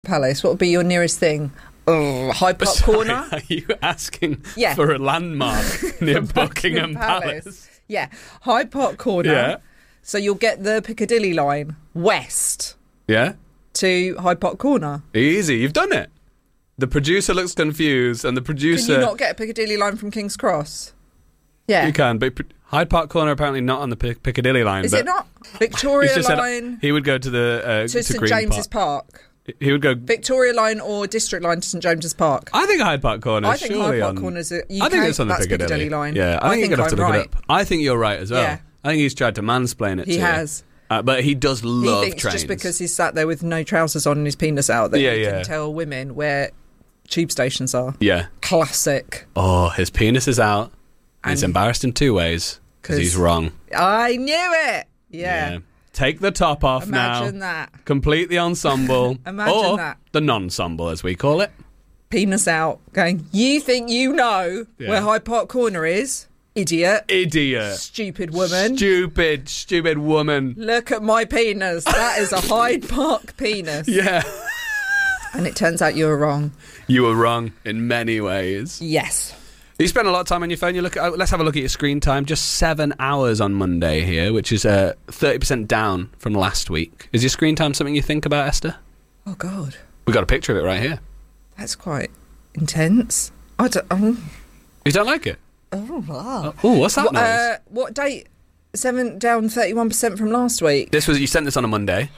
Palace, what would be your nearest thing? Oh, Hyde Park Corner? Are you asking Yeah. for a landmark near Buckingham Palace? Yeah, Hyde Park Corner. Yeah. So you'll get the Piccadilly line west Yeah? to Hyde Park Corner. Easy, you've done it. The producer looks confused, and the producer... Can you not get a Piccadilly line from King's Cross? Yeah. You can, but Hyde Park Corner apparently not on the Piccadilly line. Is but it not? Victoria he's just line said he would go to the to St Green James's Park. He would go... Victoria line or District line to St James's Park. I think Hyde Park Corner I is think surely Hyde Park on... Corner's I think it's on the Piccadilly line. Yeah, I think you're going to have to I'm look right. it up. I think you're right as well. Yeah. I think he's tried to mansplain it to He you. has. But he does love He thinks trains. just because he's sat there with no trousers on and his penis out that he can tell women where tube stations are. Yeah. Classic. Oh, his penis is out. And he's And- embarrassed in two ways because he's wrong. I knew it. Yeah. Take the top off Imagine now. that. Complete the ensemble. Imagine or that. the non-ensemble, as we call it. Penis out. Going, you think you know Yeah. where Hyde Park Corner is? Idiot. Idiot. Stupid woman. Stupid woman. Look at my penis. That is a Hyde Park penis. Yeah. And it turns out you were wrong. You were wrong in many ways. Yes. You spend a lot of time on your phone. You look at, let's have a look at your screen time. Just 7 hours on Monday here, which is 30% down from last week. Is your screen time something you think about, Esther? Oh, God. We got a picture of it right here. That's quite intense. I don't... You don't like it? Oh, wow. Oh, what's that noise? What date? 7 down 31% from last week. This was, you sent this on a Monday.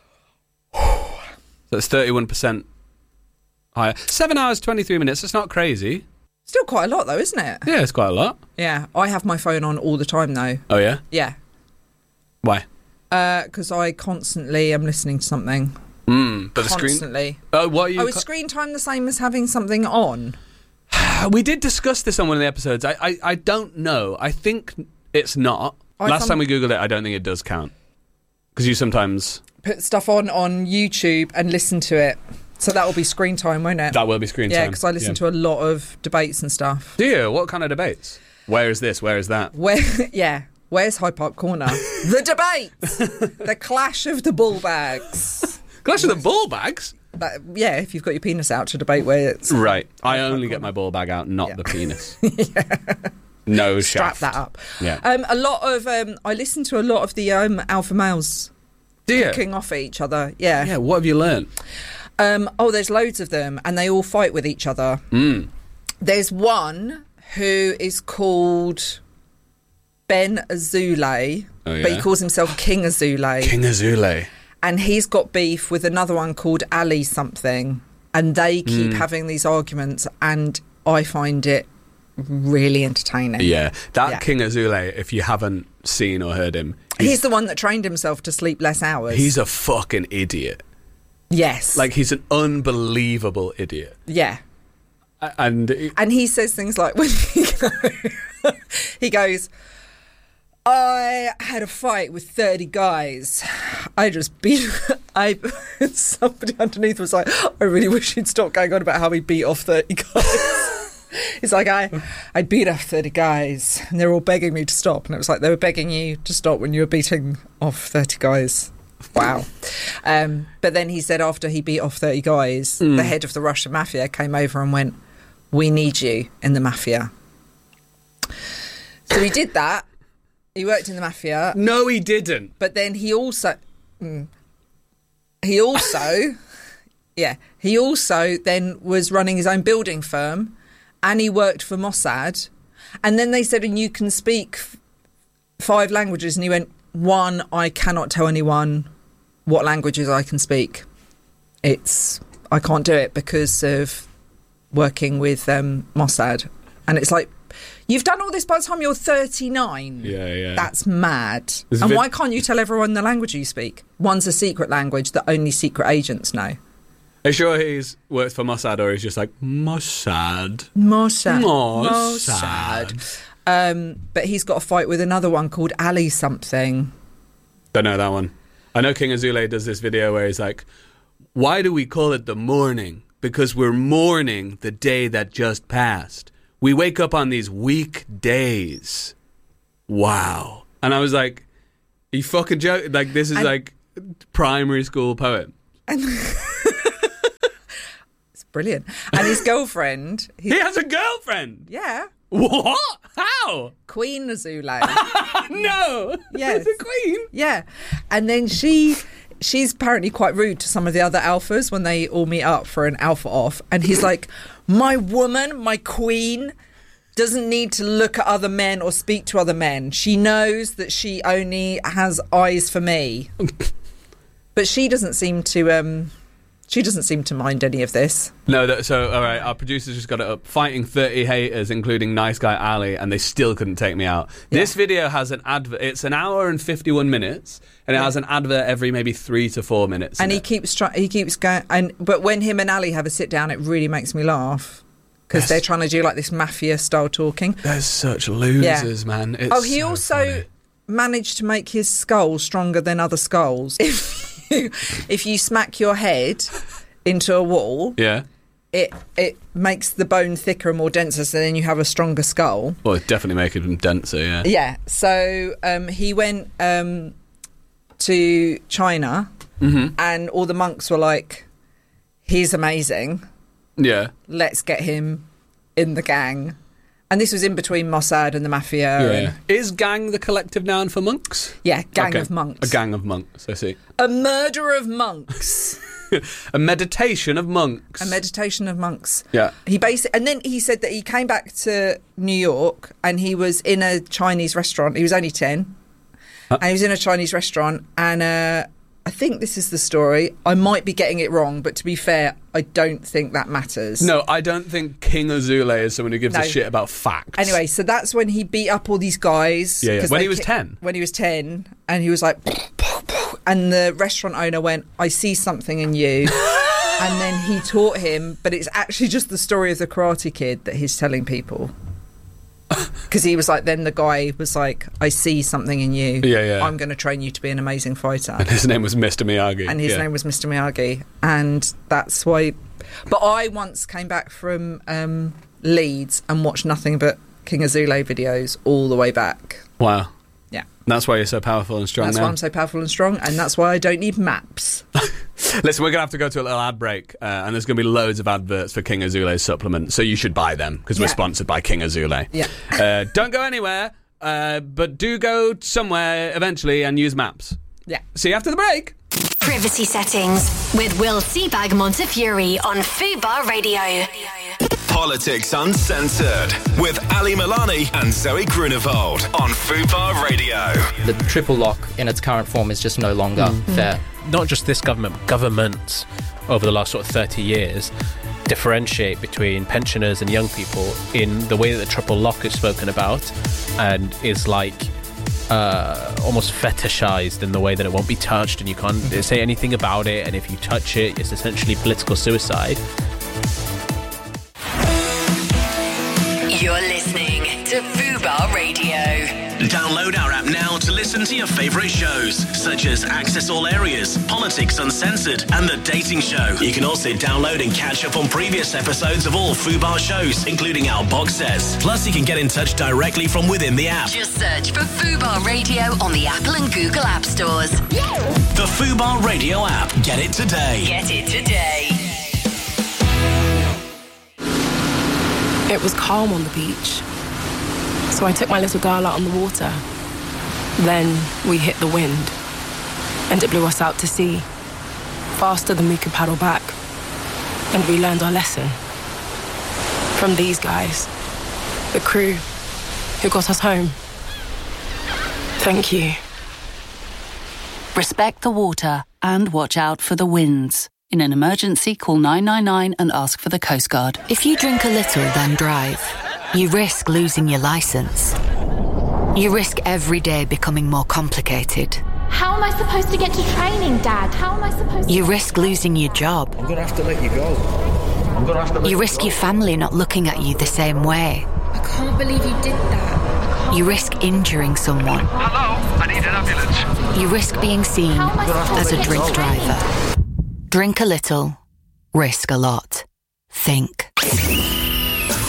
So it's 31% higher. 7 hours, 23 minutes. It's not crazy. Still quite a lot, though, isn't it? Yeah, it's quite a lot. Yeah. I have my phone on all the time, though. Oh, yeah? Yeah. Why? Because I constantly am listening to something. But the screen... Constantly. Oh, what are you... Is screen time the same as having something on? We did discuss this on one of the episodes. I don't know. I think it's not. Last time we Googled it, I don't think it does count. Because you sometimes... Put stuff on YouTube and listen to it. So that will be screen time, won't it? That will be screen time. Yeah, because I listen to a lot of debates and stuff. Do you? What kind of debates? Where is this? Where is that? Where's Hyde Park Corner? The debates! The clash of the ball bags. Clash of the ball bags? If you've got your penis out to debate where it's... Right. I only get my ball bag out, not the penis. No Strap shaft. that up. Yeah. A lot of... I listen to a lot of the alpha males Do you? kicking off at each other. Yeah. Yeah, what have you learned? There's loads of them, and they all fight with each other. There's one who is called Ben Azule, but he calls himself King Azule. King Azule. And he's got beef with another one called Ali something, and they keep having these arguments, and I find it really entertaining. Yeah, King Azule, if you haven't seen or heard him... He's the one that trained himself to sleep less hours. He's a fucking idiot. Yes. Like, he's an unbelievable idiot. Yeah. And he says things like, when he goes, I had a fight with 30 guys. I just beat... somebody underneath was like, I really wish he'd stop going on about how he beat off 30 guys. He's like, I beat off 30 guys, and they're all begging me to stop. And it was like, they were begging you to stop when you were beating off 30 guys. Wow. But then he said after he beat off 30 guys, the head of the Russian mafia came over and went, we need you in the mafia. So he did that. He worked in the mafia. No, he didn't. But then he also then was running his own building firm, and he worked for Mossad. And then they said, and you can speak 5 languages. And he went, 1, I cannot tell anyone what languages I can speak. I can't do it because of working with Mossad. And it's like, you've done all this by the time you're 39. Yeah. That's mad. And why can't you tell everyone the language you speak? One's a secret language that only secret agents know. Are you sure he's worked for Mossad, or he's just like, Mossad? But he's got a fight with another one called Ali something. Don't know that one. I know King Azule does this video where he's like, why do we call it the morning? Because we're mourning the day that just passed. We wake up on these weekdays. Wow. And I was like, you fucking joke? Like, this is like primary school poem. brilliant. And his girlfriend... He has a girlfriend? Yeah. What? How? Queen Azule. No. Yes. There's a queen? Yeah. And then she's apparently quite rude to some of the other alphas when they all meet up for an alpha off. And he's like, my woman, my queen, doesn't need to look at other men or speak to other men. She knows that she only has eyes for me. But she doesn't seem to... She doesn't seem to mind any of this. No, so, all right, our producers just got it up. Fighting 30 haters, including Nice Guy Ali, and they still couldn't take me out. Yeah. This video has an advert. It's an hour and 51 minutes, and it has an advert every maybe 3 to 4 minutes. And he keeps going. But when him and Ali have a sit down, it really makes me laugh. Because they're trying to do like this mafia-style talking. They're such losers, man. It's he so also funny. managed to make his skull stronger than other skulls. If you smack your head into a wall, it makes the bone thicker and more denser, so then you have a stronger skull. Well, it's definitely making them denser, yeah. Yeah, so he went to China, and all the monks were like, he's amazing. Yeah. Let's get him in the gang. And this was in between Mossad and the mafia. Yeah. And, is gang the collective noun for monks? Yeah, gang of monks. A gang of monks, I see. A murder of monks. A meditation of monks. A meditation of monks. Yeah. And then he said that he came back to New York and he was in a Chinese restaurant. He was only 10. And he was in a Chinese restaurant and I think this is the story. I might be getting it wrong, but to be fair, I don't think that matters. No, I don't think King Azule is someone who gives a shit about facts. Anyway, so that's when he beat up all these guys. Yeah. When he was 10? When he was 10, and he was like... And the restaurant owner went, I see something in you. And then he taught him, but it's actually just the story of the Karate Kid that he's telling people. Because he was like, then the guy was like, I see something in you. Yeah. I'm going to train you to be an amazing fighter. And his name was Mr. Miyagi. And his name was Mr. Miyagi. And that's why... But I once came back from Leeds and watched nothing but King Azule videos all the way back. Wow. Yeah. That's why you're so powerful and strong. That's why I'm so powerful and strong, and that's why I don't need maps. Listen, we're going to have to go to a little ad break, and there's going to be loads of adverts for King Azule's supplement, so you should buy them, because we're sponsored by King Azule. Yeah. Don't go anywhere, but do go somewhere eventually and use maps. Yeah. See you after the break. Privacy Settings with Will Seabag Montefiore on Fubar Radio. Politics Uncensored with Ali Milani and Zoe Grunewald on Fubar Radio. The triple lock in its current form is just no longer fair. Not just this government, but governments over the last sort of 30 years differentiate between pensioners and young people in the way that the triple lock is spoken about and is like almost fetishized in the way that it won't be touched and you can't say anything about it, and if you touch it, it's essentially political suicide. You're listening to Fubar Radio. Download our app now to listen to your favourite shows, such as Access All Areas, Politics Uncensored, and The Dating Show. You can also download and catch up on previous episodes of all Fubar shows, including our box sets. Plus, you can get in touch directly from within the app. Just search for Fubar Radio on the Apple and Google App Stores. The Fubar Radio app. Get it today. Get it today. It was calm on the beach, so I took my little girl out on the water. Then we hit the wind, and it blew us out to sea, faster than we could paddle back. And we learned our lesson from these guys, the crew who got us home. Thank you. Respect the water and watch out for the winds. In an emergency, call 999 and ask for the Coast Guard. If you drink a little, then drive, you risk losing your licence. You risk every day becoming more complicated. How am I supposed to get to training, Dad? How am I supposed to... You risk losing your job. I'm going to have to let you go. You risk your family not looking at you the same way. I can't believe you did that. You risk injuring someone. Hello, I need an ambulance. You risk being seen as a drink driver. Drink a little, risk a lot. Think.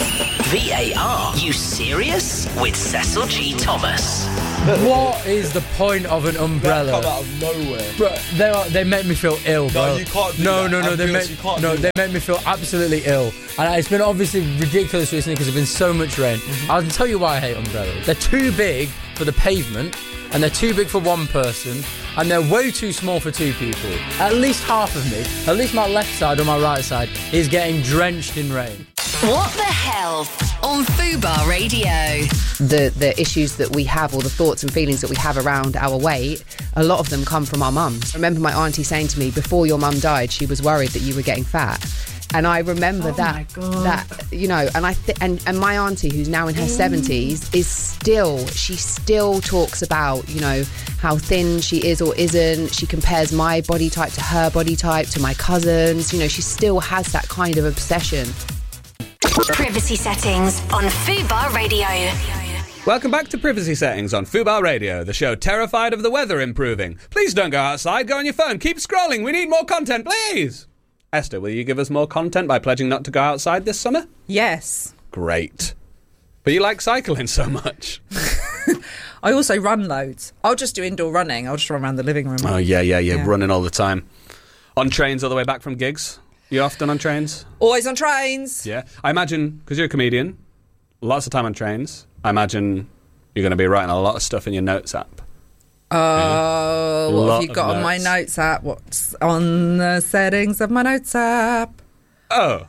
VAR. You serious? With Cecil G. Thomas. What is the point of an umbrella? That come out of nowhere. Bro, they make me feel ill, bro. No, you can't do no, that. No, they make me feel absolutely ill. And it's been obviously ridiculous recently because there's been so much rain. I'll tell you why I hate umbrellas. They're too big for the pavement, and they're too big for one person, and they're way too small for two people. At least half of me, at least my left side or my right side, is getting drenched in rain. What the hell on Fubar Radio? The issues that we have, or the thoughts and feelings that we have around our weight, a lot of them come from our mums. I remember my auntie saying to me, before your mum died, she was worried that you were getting fat. And I remember that, you know, and and my auntie, who's now in her 70s, she still talks about, you know, how thin she is or isn't. She compares my body type to her body type, to my cousins. You know, she still has that kind of obsession. Privacy settings on Fubar Radio. Welcome back to Privacy Settings on Fubar Radio, the show terrified of the weather improving. Please don't go outside, go on your phone, keep scrolling, we need more content, please! Esther, will you give us more content by pledging not to go outside this summer? Yes. Great. But you like cycling so much. I also run loads. I'll just do indoor running. I'll just run around the living room. Oh, yeah. Running all the time. On trains all the way back from gigs? You often on trains? Always on trains. Yeah. I imagine, because you're a comedian, lots of time on trains, I imagine you're going to be writing a lot of stuff in your notes app. Oh, what have you got on my notes app? What's on the settings of my notes app? Oh.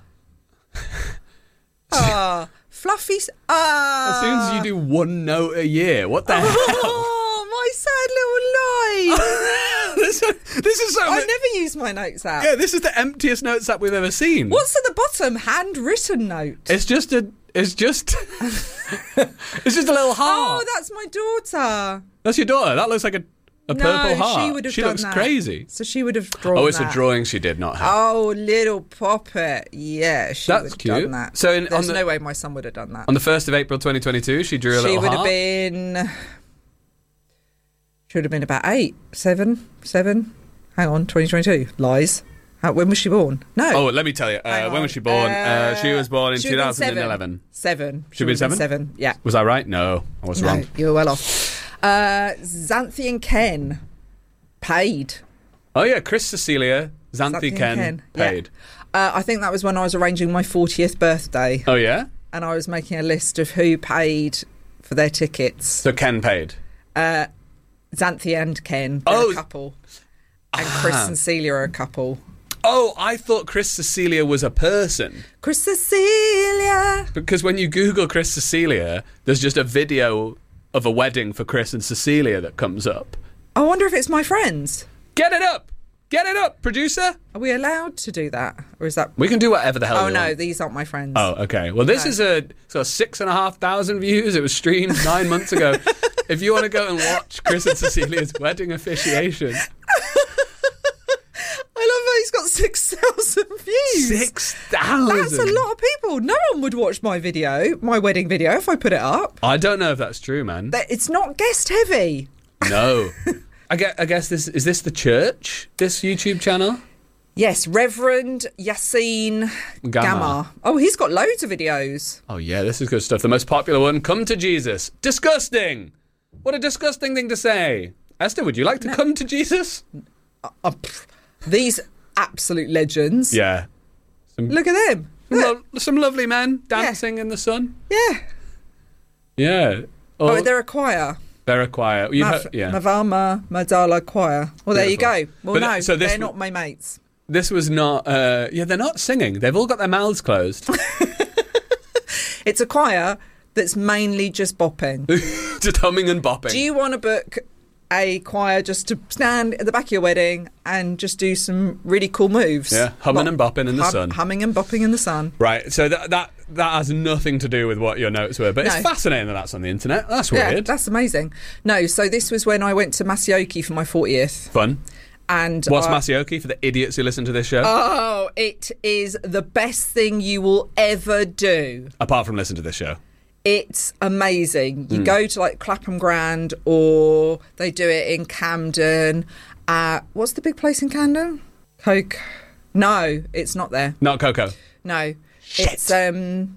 Fluffy. As soon as you do one note a year, what the hell? Oh, my sad little life. This is so... I never use my notes app. Yeah, this is the emptiest notes app we've ever seen. What's at the bottom? Handwritten note. It's just it's just a little heart. Oh, that's my daughter. That's your daughter? That looks like a purple heart. She would have done looks that. crazy. So she would have drawn Oh, it's that. a drawing she did, not her. Oh, little poppet. Yeah, she That's would have cute. done that. So There's no way my son would have done that. On the 1st of April 2022, she drew a little heart. She would have been... She would have been about 7. Hang on, 2022. Lies. When was she born? No. Oh, let me tell you. When was she born? She was born in 2011. 7. She was 7? 7, yeah. Was I right? No, I was wrong. You were well off. Xanthi and Ken paid. Oh, yeah. Chris Cecilia, Xanthi Ken paid. Yeah. I think that was when I was arranging my 40th birthday. Oh, yeah? And I was making a list of who paid for their tickets. So Ken paid? Xanthi and Ken are a couple. And Chris and Celia are a couple. Oh, I thought Chris Cecilia was a person. Chris Cecilia. Because when you Google Chris Cecilia, there's just a video of a wedding for Chris and Cecilia that comes up. I wonder if it's my friends. Get it up! Get it up, producer! Are we allowed to do that? Or is that... We can do whatever the hell we want. Oh, no, these aren't my friends. Oh, okay. Well, this is a 6,500 views. It was streamed 9 months ago. If you want to go and watch Chris and Cecilia's wedding officiation... I love how he's got 6,000 views. 6,000? That's a lot of people. No one would watch my wedding video, if I put it up. I don't know if that's true, man. It's not guest heavy. No. I guess is this the church, this YouTube channel? Yes, Reverend Yassine Gamma. Oh, he's got loads of videos. Oh, yeah, this is good stuff. The most popular one, Come to Jesus. Disgusting! What a disgusting thing to say. Esther, would you like to come to Jesus? These absolute legends. Yeah. Look at them. Some lovely men dancing in the sun. Yeah. Yeah. Oh, they're a choir. They're a choir. Mavama Madala Choir. Well, there you go. Well, no, they're not my mates. This was not... they're not singing. They've all got their mouths closed. It's a choir that's mainly just bopping. Just humming and bopping. Do you want to book a choir just to stand at the back of your wedding and just do some really cool moves? Yeah, humming and bopping in the sun. Humming and bopping in the sun. Right, so that has nothing to do with what your notes were, but it's fascinating that that's on the internet. That's weird. Yeah, that's amazing. No, so this was when I went to Masioki for my 40th. Fun. And what's Masioki for the idiots who listen to this show? Oh, it is the best thing you will ever do. Apart from listen to this show. It's amazing. You go to like Clapham Grand, or they do it in Camden. What's the big place in Camden? No, it's not there. Not Coco. No. Shit. It's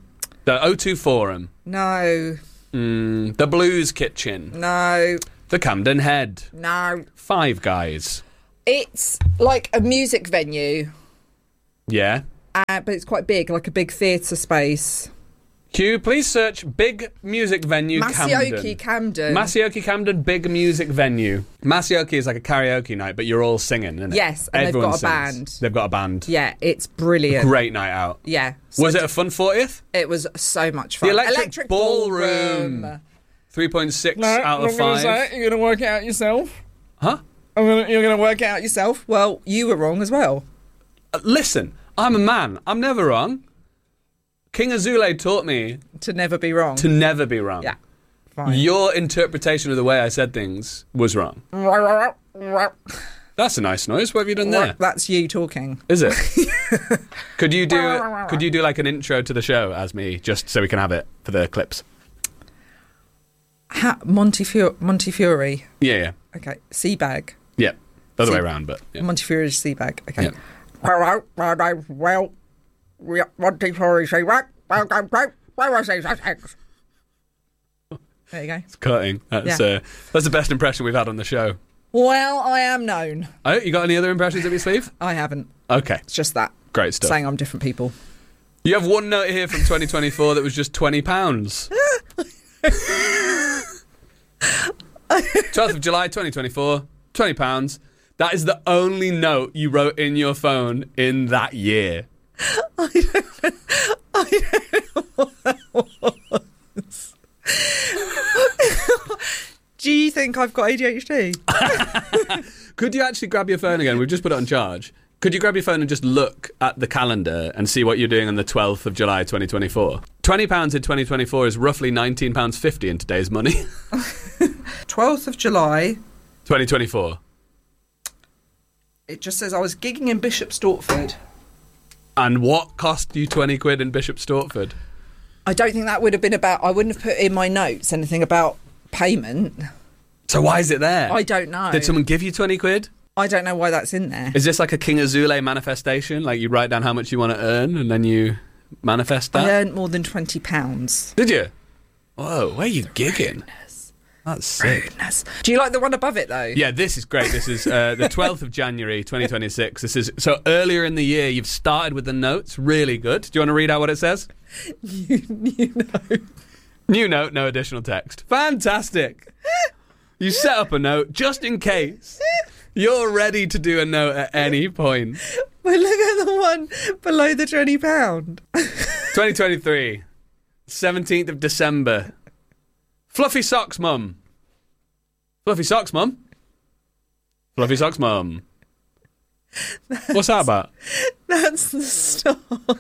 The O2 Forum. No. The Blues Kitchen. No. The Camden Head. No. Five Guys. It's like a music venue. Yeah. But it's quite big, like a big theatre space. Q, please search big music venue Masioki Camden. Masioki Camden, big music venue. Masioki is like a karaoke night, but you're all singing, isn't it? Yes, and Everyone they've got a sings. band. They've got a band. Yeah, it's brilliant. Great night out. Yeah. Was it a fun 40th? It was so much fun. The Electric Ballroom. 3.6 out of 5. You're going to work it out yourself? Huh? You're going to work it out yourself? Well, you were wrong as well. Listen, I'm a man. I'm never wrong. King Azule taught me... To never be wrong. To never be wrong. Yeah, fine. Your interpretation of the way I said things was wrong. That's a nice noise. What have you done there? That's you talking. Is it? Could you do like an intro to the show as me, just so we can have it for the clips? Montefiore. Yeah. Okay. Seabag. Yeah. The other way around, but... Yeah. Montefiore is Seabag. Okay. Yeah. Montefiore Seabag. There you go. It's cutting. That's the best impression we've had on the show. Well, I am known. Oh, you got any other impressions up your sleeve? I haven't. Okay. It's just that. Great stuff. Saying I'm different people. You have one note here from 2024 that was just £20. 12th of July 2024, £20. That is the only note you wrote in your phone in that year. I don't know what that was. Do you think I've got ADHD? Could you actually grab your phone again? We've just put it on charge. Could you grab your phone and just look at the calendar and see what you're doing on the 12th of July 2024? £20 in 2024 is roughly £19.50 in today's money. 12th of July 2024. It just says I was gigging in Bishop Stortford. And what cost you 20 quid in Bishop Stortford? I don't think that would have been about... I wouldn't have put in my notes anything about payment. So why is it there? I don't know. Did someone give you 20 quid? I don't know why that's in there. Is this like a King Azule manifestation? Like you write down how much you want to earn and then you manifest that? I earned more than £20. Did you? Whoa, where are you gigging? Rudeness. That's sick. Rudeness. Do you like the one above it, though? Yeah, this is great. This is the 12th of January, 2026. This is so earlier in the year. You've started with the notes. Really good. Do you want to read out what it says? New note. New note, no additional text. Fantastic. You set up a note just in case. You're ready to do a note at any point. Well, look at the one below the £20. 2023, 17th of December. Fluffy socks, mum. Fluffy socks, mum. Fluffy socks, mum. What's that about? That's the start.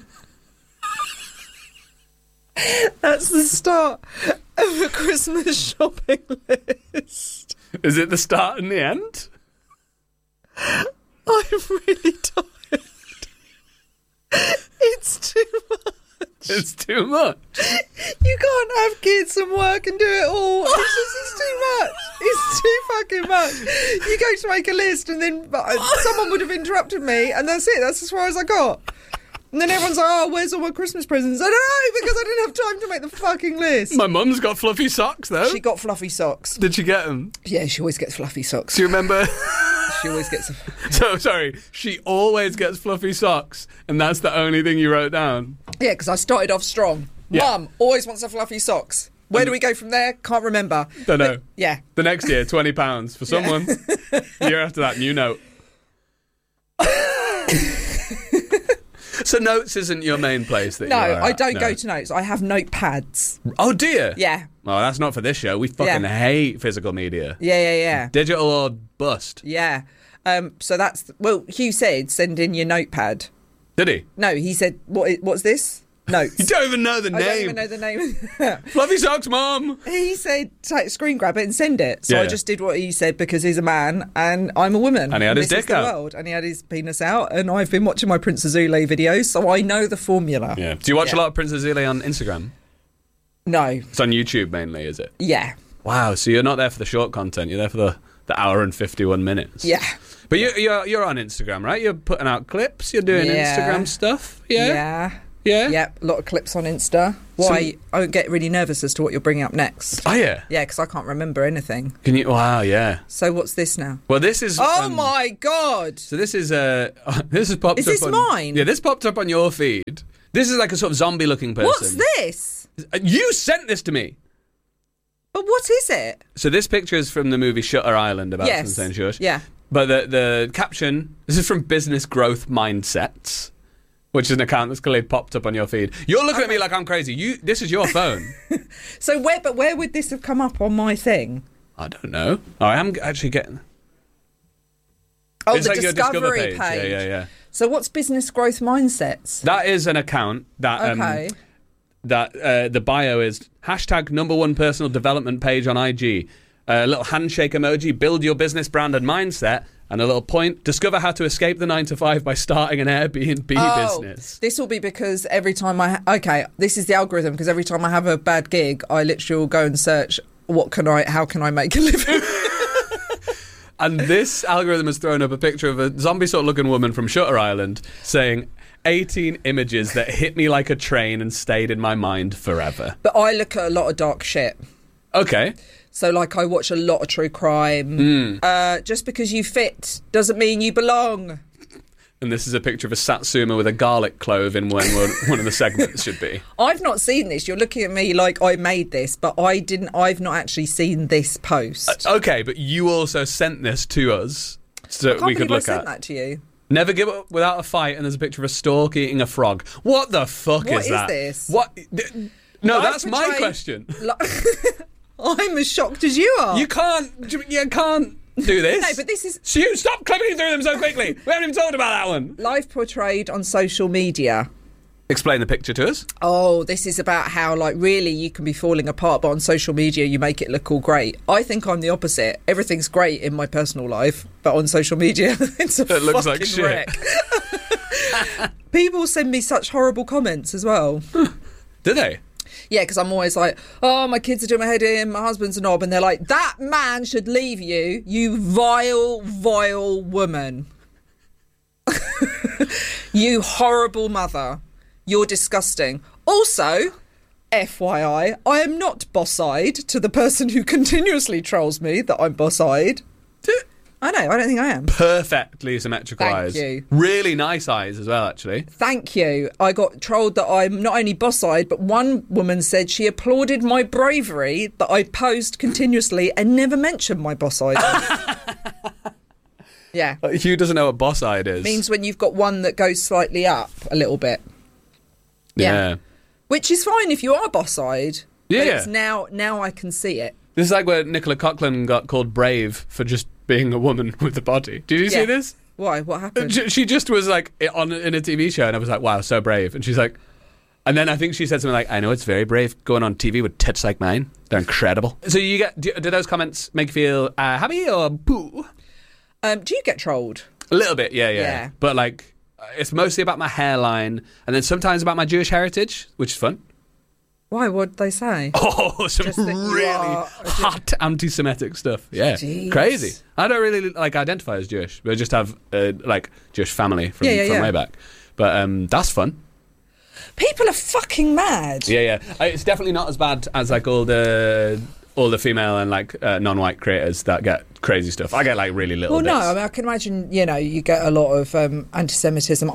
That's the start of a Christmas shopping list. Is it the start and the end? I'm really tired. It's too much. It's too much. You can't have kids and work and do it all. It's too much. It's too fucking much. You go to make a list and then someone would have interrupted me and that's it. That's as far as I got. And then everyone's like, oh, where's all my Christmas presents? I don't know, because I didn't have time to make the fucking list. My mum's got fluffy socks, though. She got fluffy socks. Did she get them? Yeah, she always gets fluffy socks. Do you remember? She always gets... So, sorry, she always gets fluffy socks, and that's the only thing you wrote down? Yeah, because I started off strong. Yeah. Mum always wants her fluffy socks. Where do we go from there? Can't remember. Don't know. Yeah. The next year, £20 for someone. Year after that, new note. So notes isn't your main place that No, you're at? I don't go to notes. I have notepads. Oh, do you? Yeah. Well, that's not for this show. We fucking hate physical media. Yeah. Digital or bust. Yeah. So that's... Well, Hugh said send in your notepad. Did he? No, he said, what's this? Notes. You don't even know the name. I don't even know the name. Fluffy socks, Mum. He said screen grab it and send it. So I just did what he said because he's a man and I'm a woman. And he had his dick out. And he had his penis out. And I've been watching my Prince Azule videos, so I know the formula. Yeah. Do you watch a lot of Prince Azule on Instagram? No. It's on YouTube mainly, is it? Yeah. Wow. So you're not there for the short content. You're there for the hour and 51 minutes. Yeah. But you're on Instagram, right? You're putting out clips. You're doing Instagram stuff. Yeah. Yeah? Yep, a lot of clips on Insta. Why? I get really nervous as to what you're bringing up next. Oh, yeah? Yeah, because I can't remember anything. Can you? Wow, yeah. So what's this now? Well, this is... Oh, my God! So this is... this has popped Is up this on... mine? Yeah, this popped up on your feed. This is like a sort of zombie-looking person. What's this? You sent this to me! But what is it? So this picture is from the movie Shutter Island about Yes. Sensei Shush. Yeah. But the caption, this is from Business Growth Mindsets, which is an account that's clearly popped up on your feed. You're looking at me like I'm crazy. This is your phone. So where would this have come up on my thing? I don't know. Oh, I am actually getting... Oh, it's the like your Discovery Discover page. Yeah. So what's Business Growth Mindsets? That is an account that... Okay. That the bio is #1 personal development page on IG. A little handshake emoji, build your business brand and mindset, and a little point, discover how to escape the 9-to-5 by starting an Airbnb business. This will be because every time this is the algorithm, because every time I have a bad gig, I literally will go and search how can I make a living? And this algorithm has thrown up a picture of a zombie sort of looking woman from Shutter Island saying 18 images that hit me like a train and stayed in my mind forever. But I look at a lot of dark shit. Okay. So, like, I watch a lot of true crime. Just because you fit doesn't mean you belong. And this is a picture of a satsuma with a garlic clove in one of the segments should be. I've not seen this. You're looking at me like I made this, but I've not actually seen this post. Okay, but you also sent this to us so we could look I at. sent that to you. Never give up without a fight, and there's a picture of a stork eating a frog. What the fuck is that? What is this? What? No, Life that's my portrayed- question. I'm as shocked as you are. You can't do this. No, but this is... Stop clicking through them so quickly. We haven't even talked about that one. Life portrayed on social media. Explain the picture to us. Oh, this is about how, like, really you can be falling apart, but on social media you make it look all great. I think I'm the opposite. Everything's great in my personal life, but on social media it looks like shit. wreck. People send me such horrible comments as well. Do they? Yeah, because I'm always like, oh, my kids are doing my head in, my husband's a knob, and they're like, that man should leave you, you vile, vile woman. You horrible mother. You're disgusting. Also, FYI, I am not boss-eyed to the person who continuously trolls me that I'm boss-eyed. I know, I don't think I am. Perfectly symmetrical Thank eyes. you. Really nice eyes as well, actually. Thank you. I got trolled that I'm not only boss-eyed, but one woman said she applauded my bravery that I posed continuously and never mentioned my boss-eyed. Yeah. Hugh doesn't know what boss-eyed is. Means when you've got one that goes slightly up a little bit. Yeah. Which is fine if you are boss-eyed. Yeah. But it's now I can see it. This is like where Nicola Coughlan got called brave for just being a woman with a body. Did you see this? Why? What happened? She just was like in a TV show, and I was like, wow, so brave. And she's like, and then I think she said something like, I know it's very brave going on TV with tits like mine. They're incredible. So you get, do those comments make you feel happy or boo? Do you get trolled? A little bit, yeah. But like, it's mostly about my hairline, and then sometimes about my Jewish heritage, which is fun. Why? What'd they say? Oh, some really hot anti-Semitic stuff. Yeah, Jeez. Crazy. I don't really identify as Jewish, but I just have Jewish family from way back. But that's fun. People are fucking mad. Yeah. It's definitely not as bad as like all the female and non-white creators that get crazy stuff. I get like really little. Well, bits. no, I mean, I can imagine. You get a lot of anti-Semitism.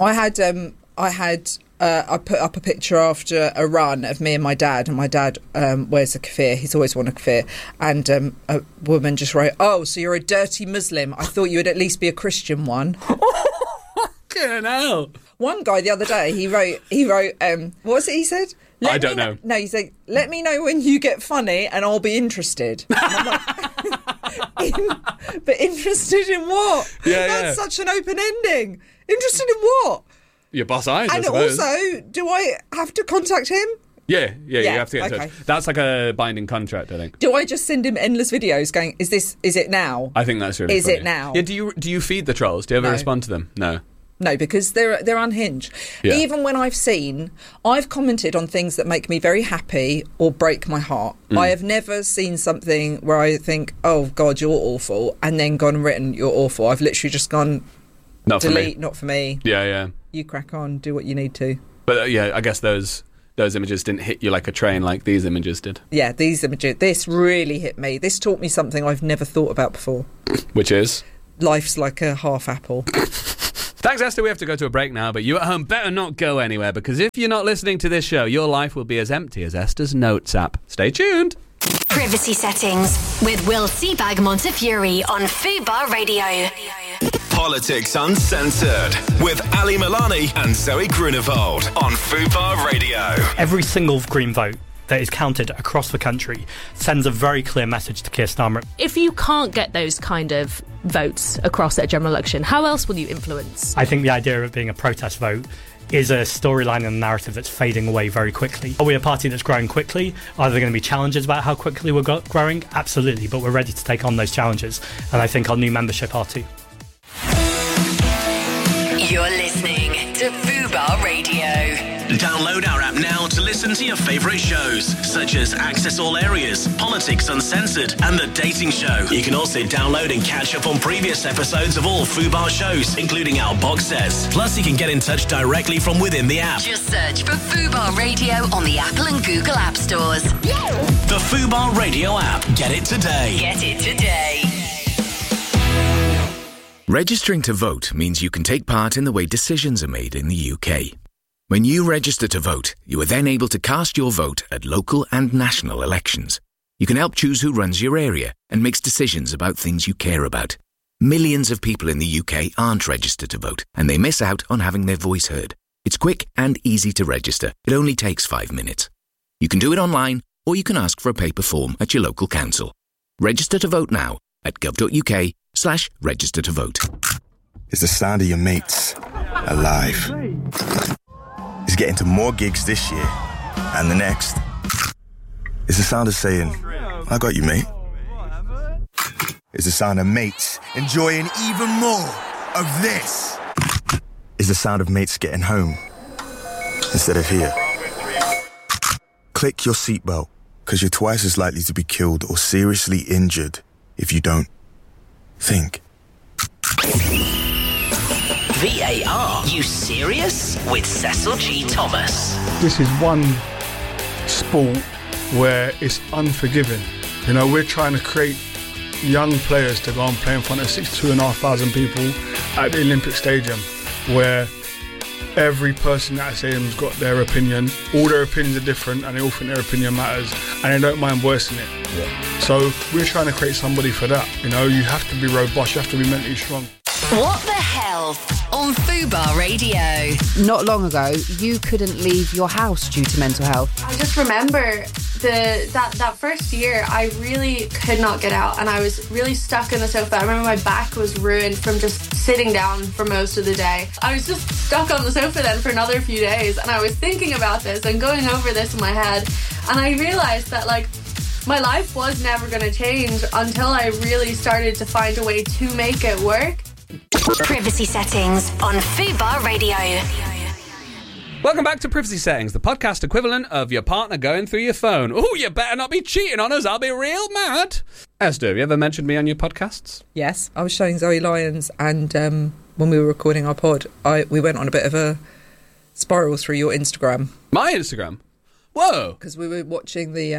I put up a picture after a run of me and my dad wears a keffiyeh. He's always worn a keffiyeh. And a woman just wrote, "Oh, so you're a dirty Muslim. I thought you would at least be a Christian one." Fucking hell. One guy the other day, he wrote, what was it he said? I don't know. No, he said, let me know when you get funny and I'll be interested. And I'm like, but interested in what? That's such an open ending. Interested in what? Your boss eyes, and I suppose. Also, do I have to contact him? Yeah, you have to get in touch. That's like a binding contract, I think. Do I just send him endless videos going, is it now? I think that's really Is funny. it now? Yeah, do you feed the trolls? Do you ever respond to them? No. No, because they're unhinged. Yeah. Even when I've commented on things that make me very happy or break my heart. I have never seen something where I think, oh, God, you're awful, and then gone and written, you're awful. I've literally just gone, not delete, for me. not for me. Yeah. You crack on, do what you need to. But yeah, I guess those images didn't hit you like a train like these images did. Yeah, these images. This really hit me. This taught me something I've never thought about before. Which is? Life's like a half apple. Thanks, Esther. We have to go to a break now, but you at home better not go anywhere, because if you're not listening to this show, your life will be as empty as Esther's Notes app. Stay tuned. Privacy Settings with Will Seabag Montefiore on Fubar Radio. Politics Uncensored with Ali Milani and Zoe Grunewald on Fubar Radio. Every single Green vote that is counted across the country sends a very clear message to Keir Starmer. If you can't get those kind of votes across at a general election, how else will you influence? I think the idea of it being a protest vote is a storyline and a narrative that's fading away very quickly. Are we a party that's growing quickly? Are there going to be challenges about how quickly we're growing? Absolutely, but we're ready to take on those challenges, and I think our new membership are too. You're listening to Fubar Radio. Download our app now to listen to your favourite shows, such as Access All Areas, Politics Uncensored, and The Dating Show. You can also download and catch up on previous episodes of all Fubar shows, including our box sets. Plus, you can get in touch directly from within the app. Just search for Fubar Radio on the Apple and Google App Stores. The Fubar Radio app. Get it today. Get it today. Registering to vote means you can take part in the way decisions are made in the UK. When you register to vote, you are then able to cast your vote at local and national elections. You can help choose who runs your area and makes decisions about things you care about. Millions of people in the UK aren't registered to vote, and they miss out on having their voice heard. It's quick and easy to register. It only takes 5 minutes. You can do it online, or you can ask for a paper form at your local council. Register to vote now at gov.uk/register to vote. It's the sound of your mates alive. It's getting to more gigs this year and the next. It's the sound of saying, I got you, mate. It's the sound of mates enjoying even more of this. It's the sound of mates getting home instead of here. Click your seatbelt, because you're twice as likely to be killed or seriously injured if you don't. Think. VAR, you serious? With Cecil G. Thomas. This is one sport where it's unforgiving. You know, we're trying to create young players to go and play in front of 62,500 people at the Olympic Stadium, where every person at that stadium's got their opinion. All their opinions are different, and they all think their opinion matters, and they don't mind voicing it. Yeah. So we're trying to create somebody for that. You know, you have to be robust, you have to be mentally strong. What the Health on Fubar Radio. Not long ago, you couldn't leave your house due to mental health. I just remember that first year, I really could not get out, and I was really stuck in the sofa. I remember my back was ruined from just sitting down for most of the day. I was just stuck on the sofa then for another few days, and I was thinking about this and going over this in my head, and I realised that, like, my life was never going to change until I really started to find a way to make it work. Privacy Settings on Fubar Radio. Welcome back to Privacy Settings, the podcast equivalent of your partner going through your phone. Oh, you better not be cheating on us, I'll be real mad. Esther, have you ever mentioned me on your podcasts? Yes, I was showing Zoe Lyons, and when we were recording our pod, we went on a bit of a spiral through your Instagram. My Instagram? Whoa. Because we were watching the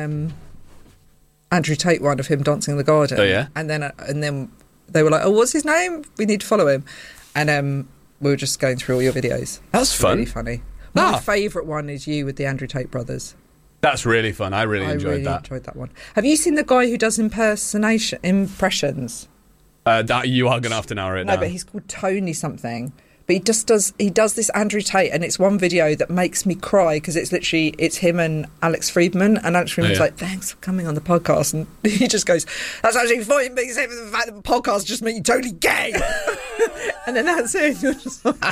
Andrew Tate one of him dancing in the garden. Oh, yeah? And then they were like, oh, what's his name? We need to follow him. And we were just going through all your videos. That's fun. Really funny. My favourite one is you with the Andrew Tate brothers. That's really fun. I really enjoyed that. Enjoyed that one. Have you seen the guy who does impressions? That you are going to have to narrow it down. No, but he's called Tony something. But he does this Andrew Tate, and it's one video that makes me cry, because it's him and Alex Friedman, and Alex Friedman's like, thanks for coming on the podcast, and he just goes, that's actually fine, but except for the fact that the podcast just made you totally gay. And then that's it. You're just like,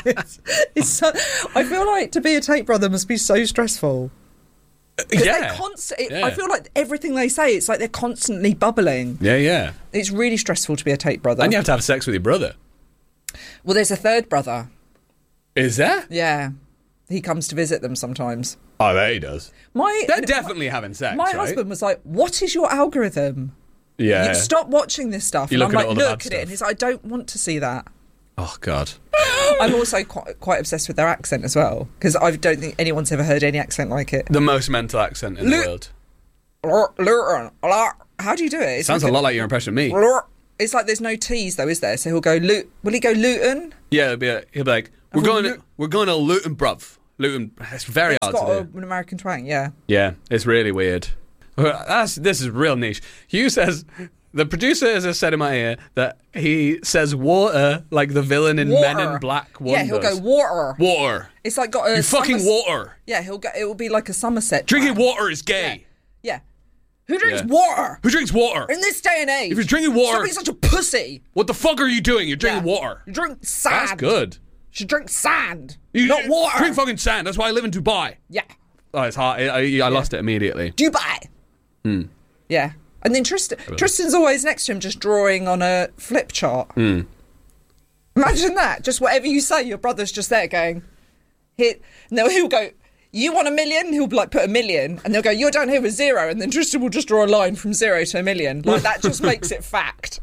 I feel like to be a Tate brother must be so stressful. Yeah. I feel like everything they say, it's like they're constantly bubbling. Yeah. It's really stressful to be a Tate brother. And you have to have sex with your brother. Well, there's a third brother. Is there? Yeah. He comes to visit them sometimes. I bet he does. They're definitely having sex, My right? husband was like, what is your algorithm? Yeah. You stop watching this stuff. You're and I'm like, looking at all the look bad at it. And he's like, I don't want to see that. Oh, God. I'm also quite obsessed with their accent as well, because I don't think anyone's ever heard any accent like it. The most mental accent in the world. How do you do it? Sounds a lot like your impression of me. It's like there's no T's though, is there? So he'll go will he go Luton? Yeah, he'll be like, we're going to Luton, bruv. Luton. It's very hard to do. It's got an American twang, yeah. Yeah, it's really weird. This is real niche. Hugh says, the producer has said in my ear that he says water like the villain in Men in Black 1 Yeah, he'll go water. Water. It's like got a You fucking water. Yeah, it will be like a Somerset. Drinking water is gay. Yeah. Who drinks water? Who drinks water? In this day and age. If you're drinking water... Stop being such a pussy. What the fuck are you doing? You're drinking water. You drink sand. That's good. You should drink sand, not water. Drink fucking sand. That's why I live in Dubai. Yeah. Oh, it's hard. I lost it immediately. Dubai. Yeah. And then Tristan's always next to him just drawing on a flip chart. Imagine that. Just whatever you say, your brother's just there going, he'll go, you want $1 million? He'll like put $1 million, and they'll go, you're down here with 0, and then Tristan will just draw a line from 0 to $1 million. Like that just makes it fact.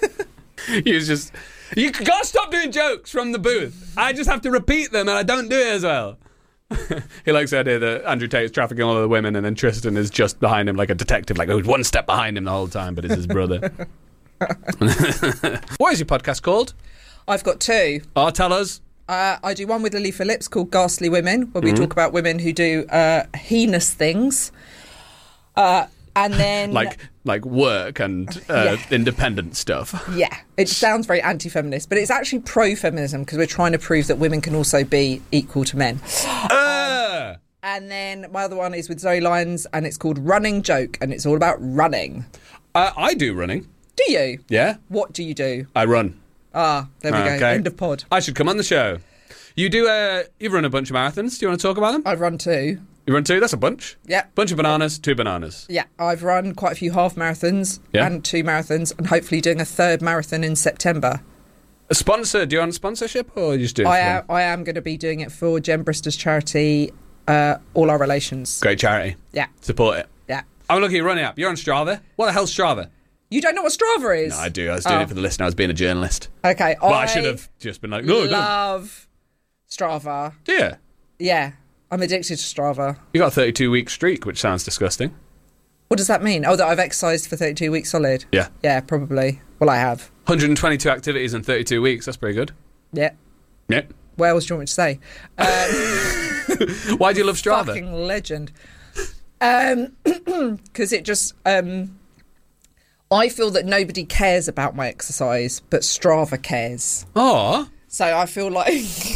You gotta stop doing jokes from the booth. I just have to repeat them, and I don't do it as well. He likes the idea that Andrew Tate is trafficking all of the women, and then Tristan is just behind him like a detective, like one step behind him the whole time, but it's his brother. What is your podcast called? I've got 2. Oh, tell us. I do one with Lily Phillips called Ghastly Women, where we talk about women who do heinous things. And then... like work and independent stuff. Yeah, it sounds very anti-feminist, but it's actually pro-feminism because we're trying to prove that women can also be equal to men. And then my other one is with Zoe Lyons, and it's called Running Joke, and it's all about running. I do running. Do you? Yeah. What do you do? I run. Ah, there we go. End of pod. I should come on the show. You've run a bunch of marathons. Do you want to talk about them? I've run 2. You run 2? That's a bunch. Yeah. Bunch of bananas, 2 bananas. Yeah, I've run quite a few half marathons and 2 marathons, and hopefully doing a 3rd marathon in September. A sponsor? Do you want a sponsorship, or you just do it? I am going to be doing it for Jen Brister's charity, All Our Relations. Great charity. Yeah. Support it. Yeah. I'm looking at your running app. You're on Strava. What the hell's Strava? You don't know what Strava is? No, I do. I was doing it for the listener. I was being a journalist. Okay. Well, I should have just been like, no, I don't. Love Strava. Do you? Yeah. I'm addicted to Strava. You got a 32-week streak, which sounds disgusting. What does that mean? Oh, that I've exercised for 32 weeks solid? Yeah. Yeah, probably. Well, I have. 122 activities in 32 weeks. That's pretty good. Yeah. Yeah. What else do you want me to say? Why do you love Strava? Fucking legend. Because it just... I feel that nobody cares about my exercise, but Strava cares. Oh. So I feel like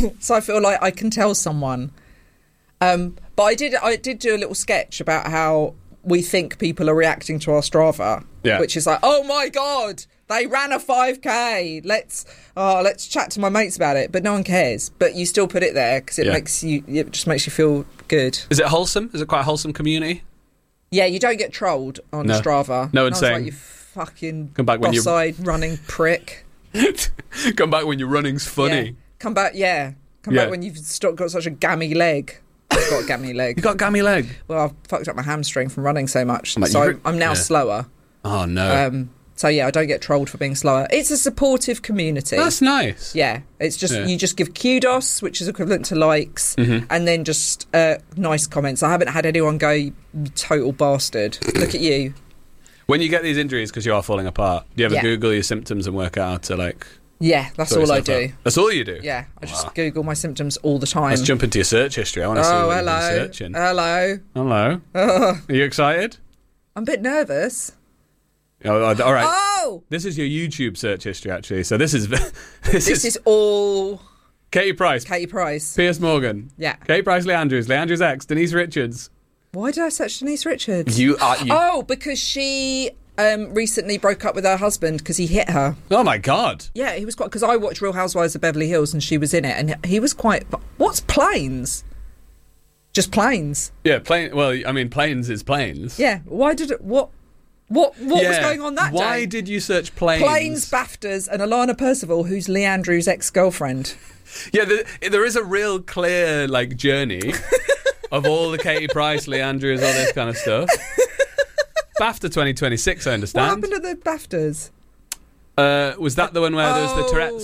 I can tell someone. But I did do a little sketch about how we think people are reacting to our Strava, which is like, oh my God, they ran a 5K. Let's chat to my mates about it. But no one cares. But you still put it there because it just makes you feel good. Is it wholesome? Is it quite a wholesome community? Yeah, you don't get trolled on Strava. No one's saying, like, you fucking come back when boss-eyed running prick. Come back when your running's funny. Yeah. Come back when you've got such a gammy leg. I've got a gammy leg. You got a gammy leg? Well, I've fucked up my hamstring from running so much. I'm now slower. Oh, no. So, yeah, I don't get trolled for being slower. It's a supportive community. That's nice. Yeah. It's just, you just give kudos, which is equivalent to likes, and then just nice comments. I haven't had anyone go, you total bastard. Look at you. When you get these injuries because you are falling apart, do you ever Google your symptoms and work out to, like... Yeah, that's all I do. That's all you do? Yeah, I just Google my symptoms all the time. Let's jump into your search history. I want to see what you've been searching. Hello. Are you excited? I'm a bit nervous. Oh, all right. Oh! This is your YouTube search history, actually. So this is... this is all... Katie Price. Piers Morgan. Yeah. Katie Price, Leandrews ex, Denise Richards. Why did I search Denise Richards? You because she... recently broke up with her husband because he hit her. Oh my God. Yeah, he was quite... Because I watched Real Housewives of Beverly Hills and she was in it, and he was quite... What's planes? Just planes? Yeah, well, I mean, planes is planes. Yeah, why did it... What was going on that day? Why did you search planes? Planes, BAFTAs, and Alana Percival, who's Leandrew's ex-girlfriend. Yeah, there is a real clear, like, journey of all the Katie Price, Leandrews, all this kind of stuff. BAFTA 2026, I understand. What happened to the BAFTAs? Was that the one where there was the Tourette's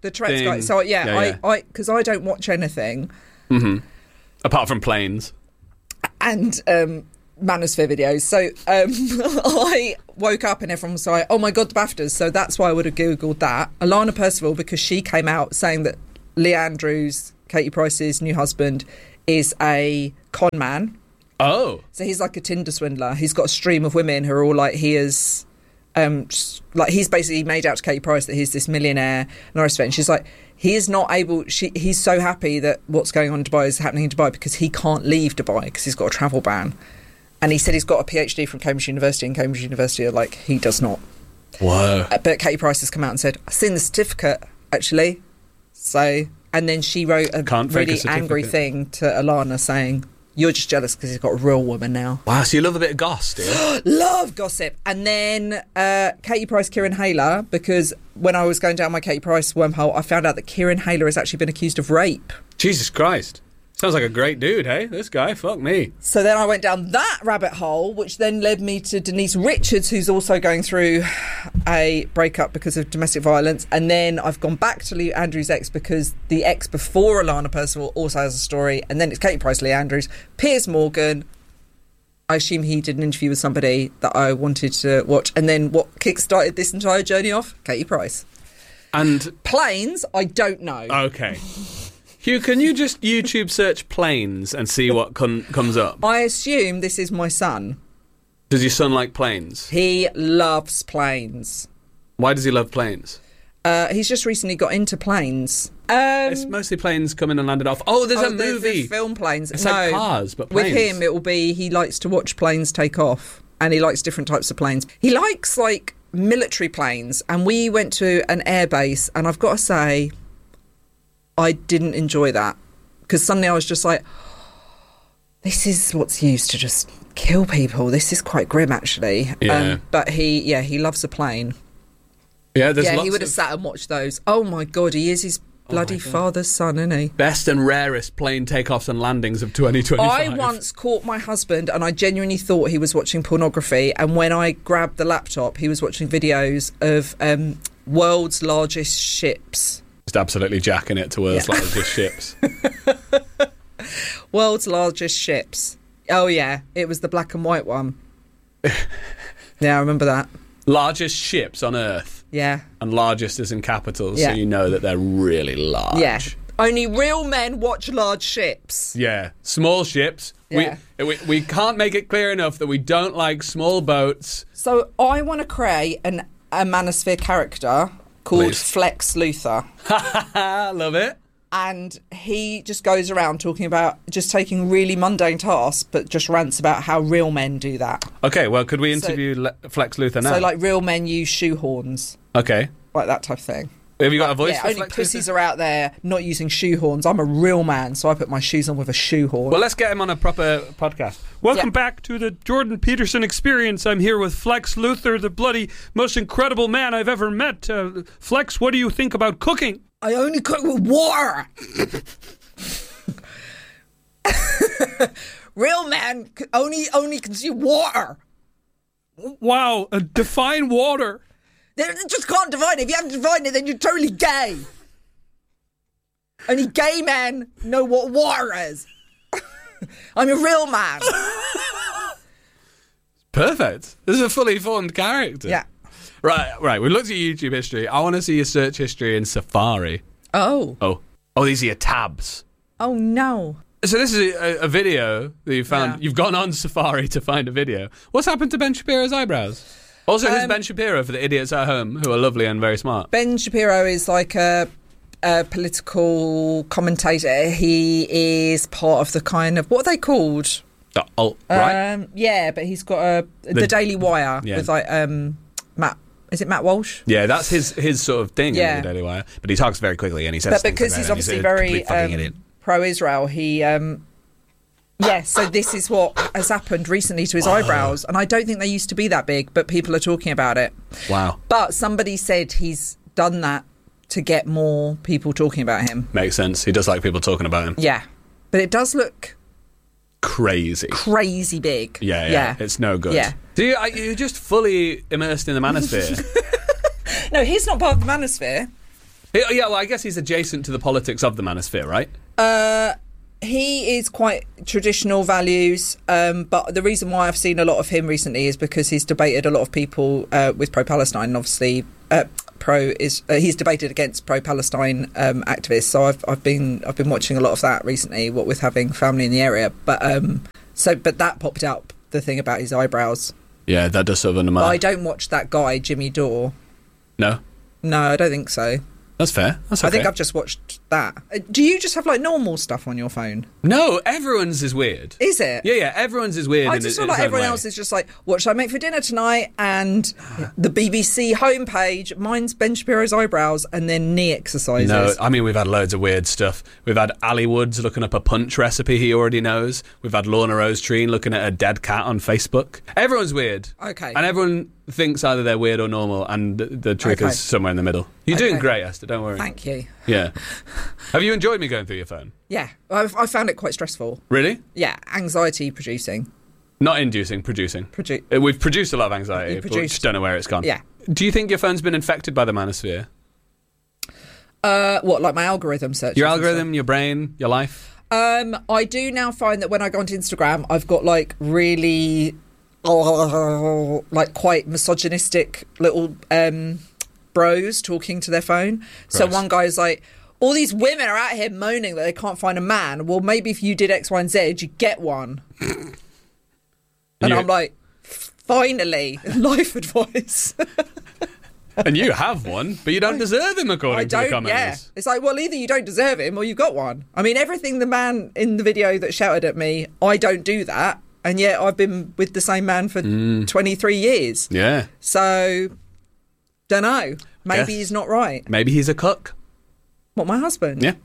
The Tourette's thing. guy. So Yeah. because I don't watch anything. Apart from planes. And Manosphere videos. So I woke up and everyone was like, oh my God, the BAFTAs. So that's why I would have Googled that. Alana Percival, because she came out saying that Lee Andrews, Katie Price's new husband, is a con man. Oh. So he's like a Tinder swindler. He's got a stream of women who are all like, he is... like he's basically made out to Katie Price that he's this millionaire and the rest of it. And she's like, he is not able. He's so happy that what's going on in Dubai is happening in Dubai because he can't leave Dubai because he's got a travel ban. And he said he's got a PhD from Cambridge University, and Cambridge University are like, he does not. Whoa! But Katie Price has come out and said, I've seen the certificate actually. So, and then she wrote a really angry thing to Alana saying, you're just jealous because he's got a real woman now. Wow, so you love a bit of goss, do you? Love gossip. And then Katie Price, Kieran Hayler, because when I was going down my Katie Price wormhole, I found out that Kieran Hayler has actually been accused of rape. Jesus Christ. Sounds like a great dude, hey? This guy, fuck me. So then I went down that rabbit hole, which then led me to Denise Richards, who's also going through a breakup because of domestic violence. And then I've gone back to Lee Andrews' ex because the ex before Alana Percival also has a story. And then it's Katie Price, Lee Andrews, Piers Morgan. I assume he did an interview with somebody that I wanted to watch. And then what kick-started this entire journey off? Katie Price. And planes, I don't know. Okay. Hugh, can you just YouTube search planes and see what comes up? I assume this is my son. Does your son like planes? He loves planes. Why does he love planes? He's just recently got into planes. It's mostly planes coming and landed off. Oh, there's a movie. The film planes. It's like Cars, but planes. With him, it will be he likes to watch planes take off, and he likes different types of planes. He likes, like, military planes, and we went to an airbase, and I've got to say, I didn't enjoy that because suddenly I was just like, this is what's used to just kill people. This is quite grim, actually. Yeah. But he loves a plane. Yeah, there's lots he would have sat and watched those. Oh my God, he is his bloody father's son, isn't he? Best and rarest plane takeoffs and landings of 2025. I once caught my husband and I genuinely thought he was watching pornography, and when I grabbed the laptop, he was watching videos of world's largest ships. Just absolutely jacking it to world's largest ships. World's largest ships. Oh yeah, it was the black and white one. Yeah, I remember that. Largest ships on Earth. Yeah. And largest is in capitals, Yeah. so you know that they're really large. Yeah. Only real men watch large ships. Yeah. Small ships. Yeah. We can't make it clear enough that we don't like small boats. So I want to create a Manosphere character called Please. Flex Luthor. Love it. And he just goes around talking about just taking really mundane tasks, but just rants about how real men do that. Okay, well, could we interview Flex Luthor now? So, like, real men use shoehorns. Okay. Like that type of thing. Have you got a voice for only Flex pussies Luthor? are out there not using shoehorns. I'm a real man, so I put my shoes on with a shoehorn. Well, let's get him on a proper podcast. Welcome back to the Jordan Peterson Experience. I'm here with Flex Luthor, the bloody most incredible man I've ever met. Flex, what do you think about cooking? I only cook with water. Real men only consume water. Wow, define water. They just can't define it. If you haven't defined it, then you're totally gay. Only gay men know what water is. I'm a real man. Perfect. This is a fully formed character. Yeah. Right. We looked at your YouTube history. I want to see your search history in Safari. Oh. Oh, these are your tabs. Oh, no. So this is a video that you found. Yeah. You've gone on Safari to find a video. What's happened to Ben Shapiro's eyebrows? Also, who's Ben Shapiro for the idiots at home who are lovely and very smart? Ben Shapiro is like a political commentator. He is part of the kind of, what are they called? The alt-right? Yeah, but he's got the Daily Wire with like Matt. Is it Matt Walsh? Yeah, that's his sort of thing in the Daily Wire. But he talks very quickly and he says. But because he's obviously very pro-Israel, he. So this is what has happened recently to his eyebrows, and I don't think they used to be that big, but people are talking about it. Wow. But somebody said he's done that to get more people talking about him. Makes sense. He does like people talking about him. Yeah. But it does look crazy big. Yeah. It's no good. Yeah. So you're just fully immersed in the manosphere. No, he's not part of the manosphere. Yeah, well, I guess he's adjacent to the politics of the manosphere, right? He is quite traditional values, but the reason why I've seen a lot of him recently is because he's debated a lot of people with pro-Palestine, and obviously he's debated against pro-Palestine activists. So I've been watching a lot of that recently, what with having family in the area. But that popped up, the thing about his eyebrows. Yeah, that does sort of undermine. But I don't watch that guy, Jimmy Dore. No, I don't think so. That's fair. That's okay. I think I've just watched that. Do you just have like normal stuff on your phone? No, everyone's is weird. Is it? Yeah, everyone's is weird. I just feel like everyone else is just like, what should I make for dinner tonight? And the BBC homepage, mine's Ben Shapiro's eyebrows and then knee exercises. No, I mean, we've had loads of weird stuff. We've had Ali Woods looking up a punch recipe he already knows. We've had Lorna Rosetree looking at a dead cat on Facebook. Everyone's weird. Okay. And everyone thinks either they're weird or normal, and the truth is somewhere in the middle. You're doing great, Esther, don't worry. Thank you. Yeah. Have you enjoyed me going through your phone? Yeah, I found it quite stressful. Really? Yeah, anxiety producing. Not inducing, producing. We've produced a lot of anxiety, but we just don't know where it's gone. Yeah. Do you think your phone's been infected by the manosphere? What, like my algorithm search? Your algorithm, your brain, your life? I do now find that when I go onto Instagram, I've got like really... like quite misogynistic little bros talking to their phone. So one guy's like, all these women are out here moaning that they can't find a man. Well, maybe if you did X, Y, and Z, you'd get one. And I'm like, finally, life advice. And you have one, but you don't deserve him, according to the commenters. Yeah. It's like, well, either you don't deserve him or you've got one. I mean, everything the man in the video that shouted at me, I don't do that. And yet I've been with the same man for 23 years. Yeah. So, don't know. Maybe he's not right. Maybe he's a cuck. What, my husband? Yeah.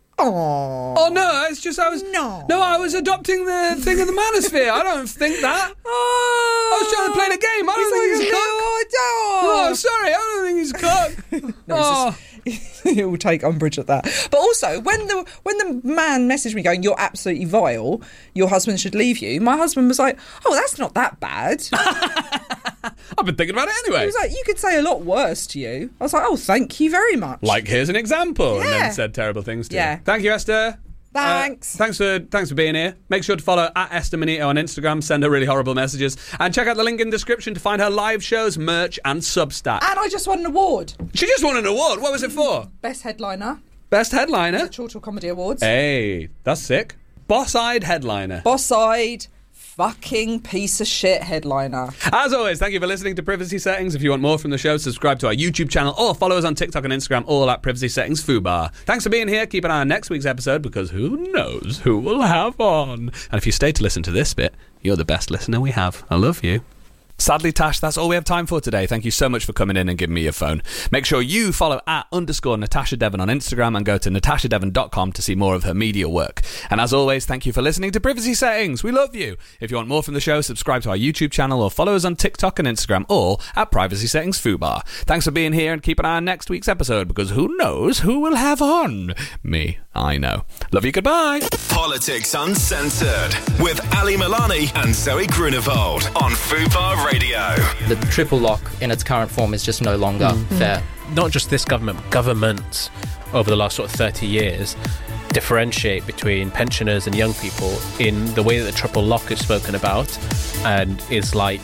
Oh no! It's just I was adopting the thing of the manosphere. I don't think that. I was trying to play the game. I don't think he's a cuck. Oh, sorry. I don't think he's a cuck. He'll take umbrage at that. But also, when the man messaged me going, "You're absolutely vile. Your husband should leave you," my husband was like, "Oh, that's not that bad." I've been thinking about it anyway. He was like, "You could say a lot worse to you." I was like, "Oh, thank you very much." Like, here's an example, and then said terrible things to you. Thank you, Esther. Thanks. Thanks for being here. Make sure to follow at Esther Manito on Instagram. Send her really horrible messages. And check out the link in the description to find her live shows, merch and Substack. And I just won an award. She just won an award? What was it for? Best headliner. Best headliner? The Chortle Comedy Awards. Hey, that's sick. Boss-eyed headliner. Boss-eyed fucking piece of shit headliner. As always, thank you for listening to Privacy Settings. If you want more from the show, subscribe to our YouTube channel or follow us on TikTok and Instagram, all at Privacy Settings Fubar. Thanks for being here. Keep an eye on next week's episode because who knows who we'll have on. And if you stay to listen to this bit, you're the best listener we have. I love you. Sadly, Tash, that's all we have time for today. Thank you so much for coming in and giving me your phone. Make sure you follow at _Natasha Devon on Instagram and go to natashadevon.com to see more of her media work. And as always, thank you for listening to Privacy Settings. We love you. If you want more from the show, subscribe to our YouTube channel or follow us on TikTok and Instagram, all at Privacy Settings Fubar. Thanks for being here and keep an eye on next week's episode because who knows who we'll have on? Me, I know. Love you, goodbye. Politics Uncensored with Ali Milani and Zoe Grunewald on Fubar Radio. The triple lock in its current form is just no longer fair. Not just this government, governments over the last sort of 30 years differentiate between pensioners and young people in the way that the triple lock is spoken about and is like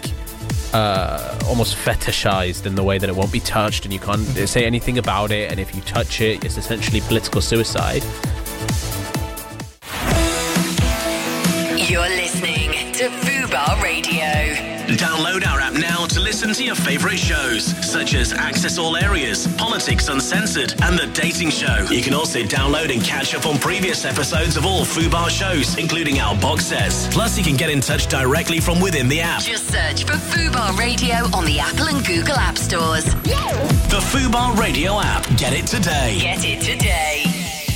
almost fetishized in the way that it won't be touched and you can't say anything about it, and if you touch it, it's essentially political suicide. You're listening to Fubar Radio. Download our app now to listen to your favourite shows, such as Access All Areas, Politics Uncensored, and The Dating Show. You can also download and catch up on previous episodes of all Fubar shows, including our box sets. Plus, you can get in touch directly from within the app. Just search for Fubar Radio on the Apple and Google App Stores. The Fubar Radio app. Get it today. Get it today.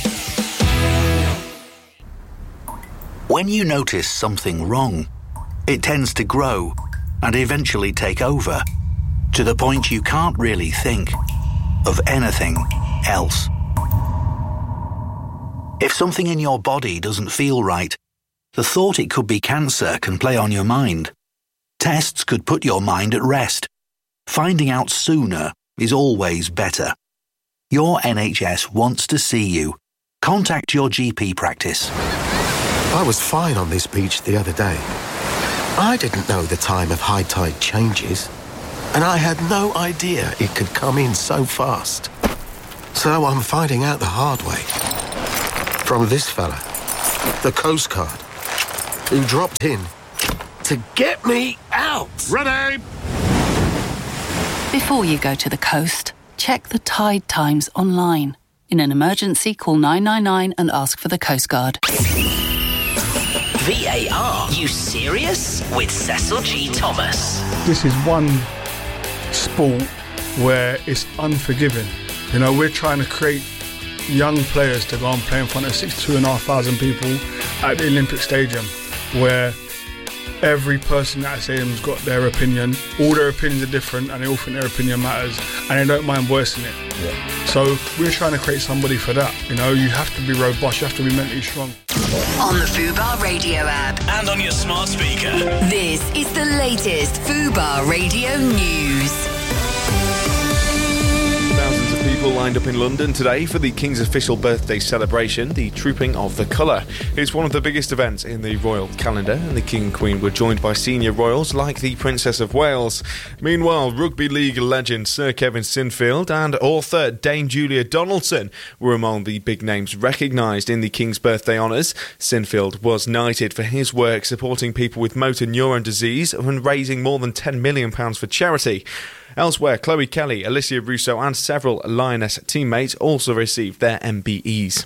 When you notice something wrong, it tends to grow and eventually take over, to the point you can't really think of anything else. If something in your body doesn't feel right, the thought it could be cancer can play on your mind. Tests could put your mind at rest. Finding out sooner is always better. Your NHS wants to see you. Contact your GP practice. I was fine on this beach the other day. I didn't know the time of high tide changes, and I had no idea it could come in so fast. So I'm finding out the hard way. From this fella, the Coast Guard, who dropped in to get me out. Ready? Before you go to the coast, check the tide times online. In an emergency, call 999 and ask for the Coast Guard. VAR, you serious? With Cecil G. Thomas. This is one sport where it's unforgiving. You know, we're trying to create young players to go and play in front of 62,500 people at the Olympic Stadium, where every person at that stadium's got their opinion. All their opinions are different, and they all think their opinion matters, and they don't mind voicing it. Yeah. So we're trying to create somebody for that. You know, you have to be robust, you have to be mentally strong. On the Fubar Radio app. And on your smart speaker. This is the latest Fubar Radio news. Thousands of people lined up in London today for the King's official birthday celebration, the Trooping of the Colour. It's one of the biggest events in the royal calendar, and the King and Queen were joined by senior royals like the Princess of Wales. Meanwhile, rugby league legend Sir Kevin Sinfield and author Dame Julia Donaldson were among the big names recognised in the King's birthday honours. Sinfield was knighted for his work supporting people with motor neuron disease and raising more than £10 million for charity. Elsewhere, Chloe Kelly, Alicia Russo and several Lioness teammates also received their MBEs.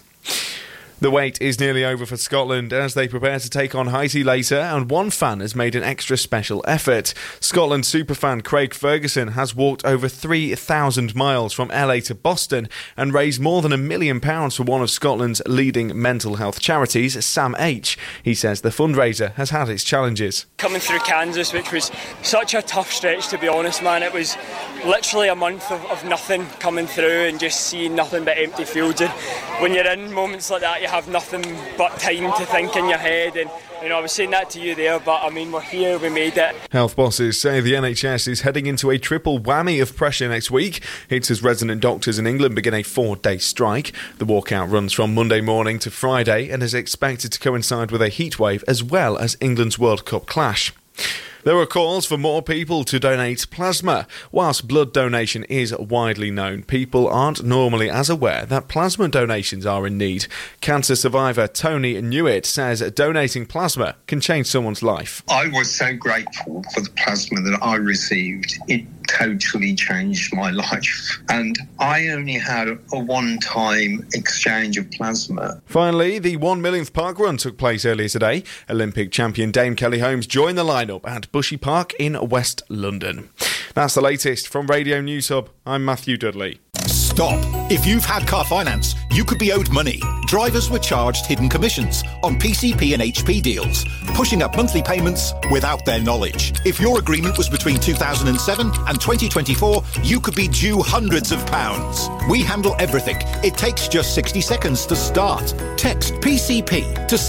The wait is nearly over for Scotland as they prepare to take on Haiti later, and one fan has made an extra special effort. Scotland superfan Craig Ferguson has walked over 3,000 miles from LA to Boston and raised more than £1 million for one of Scotland's leading mental health charities, Sam H. He says the fundraiser has had its challenges. Coming through Kansas, which was such a tough stretch, to be honest, man. It was literally a month of nothing coming through and just seeing nothing but empty fields. And when you're in moments like that, you have nothing but time to think in your head. And you know, I was saying that to you there, but I mean, we're here, we made it. Health bosses say the NHS is heading into a triple whammy of pressure next week. It's as resident doctors in England begin a 4-day strike. The walkout runs from Monday morning to Friday and is expected to coincide with a heatwave as well as England's World Cup clash. There are calls for more people to donate plasma. Whilst blood donation is widely known, people aren't normally as aware that plasma donations are in need. Cancer survivor Tony Newitt says donating plasma can change someone's life. I was so grateful for the plasma that I received. It totally changed my life. And I only had a one-time exchange of plasma. Finally, the 1 millionth park run took place earlier today. Olympic champion Dame Kelly Holmes joined the lineup at Bushy Park in West London. That's the latest from Radio News Hub. I'm Matthew Dudley. Stop. If you've had car finance, you could be owed money. Drivers were charged hidden commissions on PCP and HP deals, pushing up monthly payments without their knowledge. If your agreement was between 2007 and 2024, you could be due hundreds of pounds. We handle everything. It takes just 60 seconds to start. Text PCP to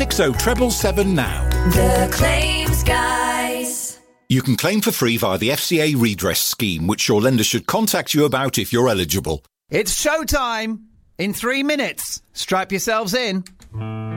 60777 now. The Claims Guys. You can claim for free via the FCA redress scheme, which your lender should contact you about if you're eligible. It's showtime! In 3 minutes. Strap yourselves in.